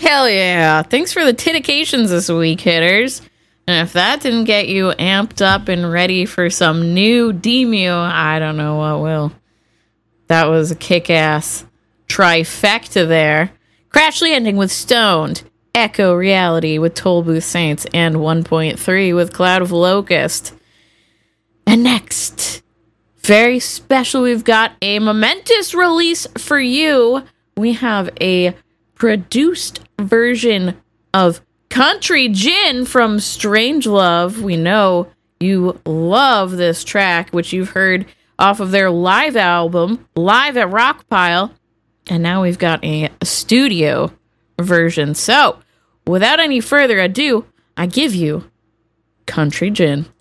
Hell yeah. Thanks for the titications this week, hitters. And if that didn't get you amped up and ready for some new Demu, I don't know what will. That was a kick-ass trifecta there. Crash Landing with Stoned, Echo Reality with Tollbooth Saints, and 1.3 with Cloud of Locust. And next, very special, we've got a momentous release for you. We have a produced version of Country Gin from Strangelove. We know you love this track, which you've heard off of their live album, Live at Rockpile. And now we've got a studio version. So, without any further ado, I give you Country Gin.